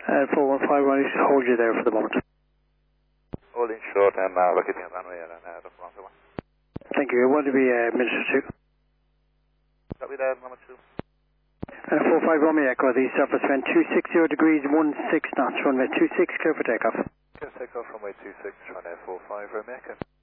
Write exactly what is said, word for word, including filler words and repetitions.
Uh, four one five, I'll just hold you there for the moment. Holding short and uh, look at the runway and uh, the front one. Thank you. It will be a uh, minute or two. Copy that, number two. Uh, four five Romeo Echo, the surface wind two sixty degrees, one six knots, runway two six, clear for takeoff. Clear for takeoff, runway two six, runway four five Romeo Echo.